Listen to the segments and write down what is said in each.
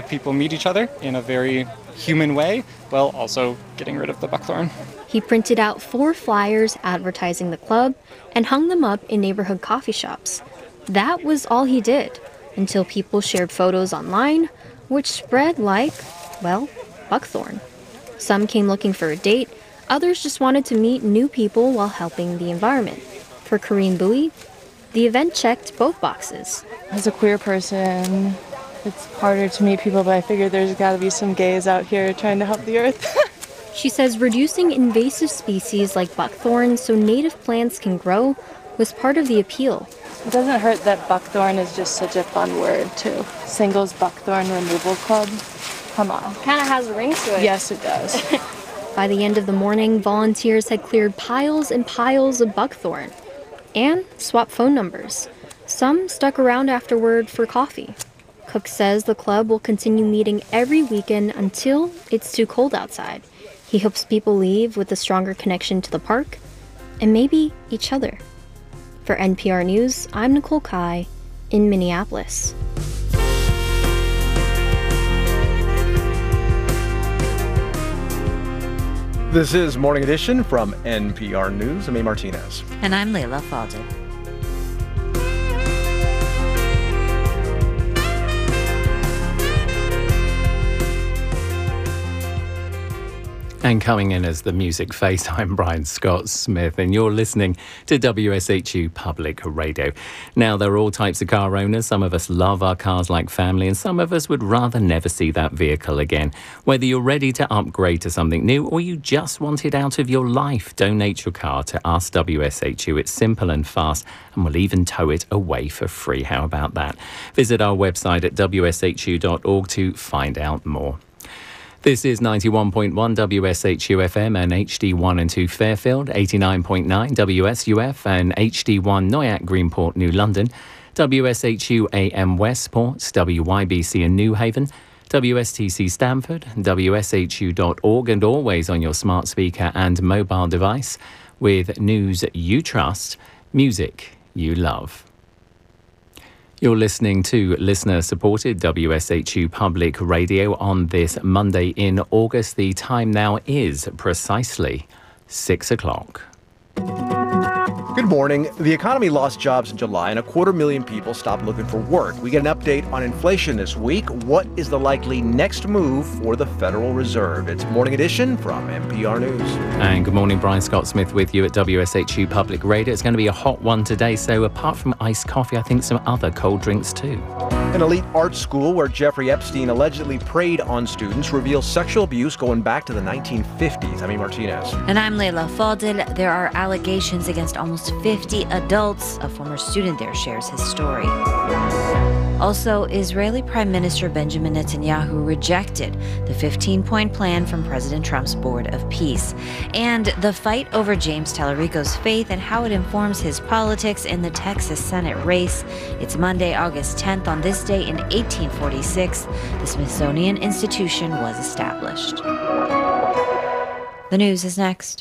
have people meet each other in a very human way, while also getting rid of the buckthorn. He printed out 4 flyers advertising the club and hung them up in neighborhood coffee shops. That was all he did, until people shared photos online, which spread like, well, buckthorn. Some came looking for a date, others just wanted to meet new people while helping the environment. For Corinne Bowie, the event checked both boxes. As a queer person, it's harder to meet people, but I figured there's got to be some gays out here trying to help the earth. She says reducing invasive species like buckthorn so native plants can grow was part of the appeal. It doesn't hurt that buckthorn is just such a fun word, too. Singles Buckthorn Removal Club. Come on. Kind of has a ring to it. Yes, it does. By the end of the morning, volunteers had cleared piles and piles of buckthorn and swapped phone numbers. Some stuck around afterward for coffee. Cook says the club will continue meeting every weekend until it's too cold outside. He hopes people leave with a stronger connection to the park and maybe each other. For NPR News, I'm Nicole Kai in Minneapolis. This is Morning Edition from NPR News. I'm A. Martinez. And I'm Leila Fadel. And coming in as the music face, I'm Brian Scott Smith, and you're listening to WSHU Public Radio. Now, there are all types of car owners. Some of us love our cars like family, and some of us would rather never see that vehicle again. Whether you're ready to upgrade to something new or you just want it out of your life, donate your car to us, WSHU. It's simple and fast, and we'll even tow it away for free. How about that? Visit our website at wshu.org to find out more. This is 91.1 WSHU FM and HD1 and 2 Fairfield, 89.9 WSUF and HD1 Noyac Greenport, New London, WSHU AM Westport, WYBC in New Haven, WSTC Stamford, WSHU.org, and always on your smart speaker and mobile device with news you trust, music you love. You're listening to listener-supported WSHU Public Radio on this Monday in August. The time now is precisely 6 o'clock. Good morning. The economy lost jobs in July and 250,000 people stopped looking for work. We get an update on inflation this week. What is the likely next move for the Federal Reserve? It's Morning Edition from NPR News. And good morning, Brian Scott Smith with you at WSHU Public Radio. It's going to be a hot one today, so apart from iced coffee, I think some other cold drinks too. An elite art school where Jeffrey Epstein allegedly preyed on students reveals sexual abuse going back to the 1950s. I'm A. Martinez. And I'm Leila Fadel. There are allegations against almost 50 adults. A former student there shares his story. Also, Israeli Prime Minister Benjamin Netanyahu rejected the 15-point plan from President Trump's Board of Peace. And the fight over James Tallarico's faith and how it informs his politics in the Texas Senate race. It's Monday, August 10th. On this day in 1846, the Smithsonian Institution was established. The news is next.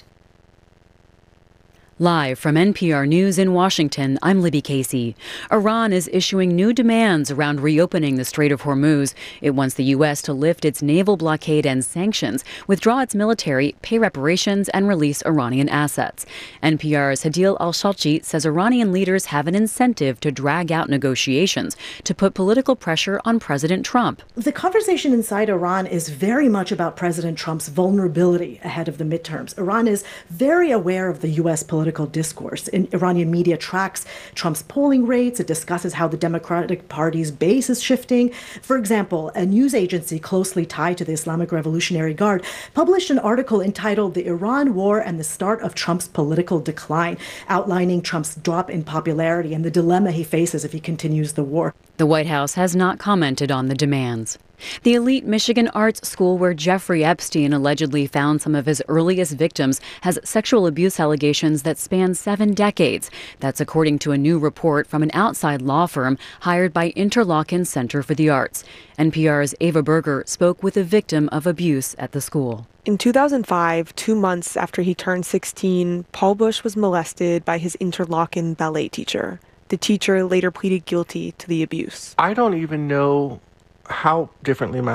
Live from NPR News in Washington, I'm Libby Casey. Iran is issuing new demands around reopening the Strait of Hormuz. It wants the U.S. to lift its naval blockade and sanctions, withdraw its military, pay reparations, and release Iranian assets. NPR's Hadil Al-Shalchi says Iranian leaders have an incentive to drag out negotiations to put political pressure on President Trump. The conversation inside Iran is very much about President Trump's vulnerability ahead of the midterms. Iran is very aware of the U.S. political discourse. Iranian media tracks Trump's polling rates. It discusses how the Democratic Party's base is shifting. For example, a news agency closely tied to the Islamic Revolutionary Guard published an article entitled "The Iran War and the Start of Trump's Political Decline," outlining Trump's drop in popularity and the dilemma he faces if he continues the war. The White House has not commented on the demands. The elite Michigan arts school where Jeffrey Epstein allegedly found some of his earliest victims has sexual abuse allegations that span 7 decades. That's according to a new report from an outside law firm hired by Interlochen Center for the Arts. NPR's Ava Berger spoke with a victim of abuse at the school. In 2005, 2 months after he turned 16, Paul Bush was molested by his Interlochen ballet teacher. The teacher later pleaded guilty to the abuse. I don't even know how differently my